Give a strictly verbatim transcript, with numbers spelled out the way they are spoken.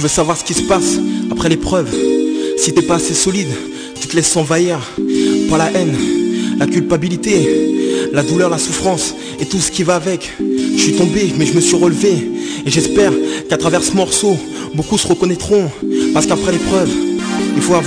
veux savoir ce qui se passe après l'épreuve. Si t'es pas assez solide, tu te laisses envahir par la haine, la culpabilité, la douleur, la souffrance et tout ce qui va avec. Je suis tombé mais je me suis relevé. Et j'espère qu'à travers ce morceau, beaucoup se reconnaîtront. Parce qu'après l'épreuve, il faut avoir